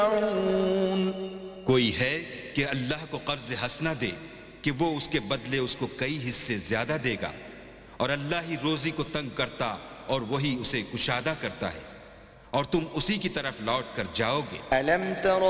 कोई है कि अल्लाह को कर्ज हसना दे कि वो उसके बदले उसको कई हिस्से ज्यादा देगा, और अल्लाह ही रोजी को तंग करता और वही उसे कुशादा करता है, और तुम उसी की तरफ लौट कर जाओगे।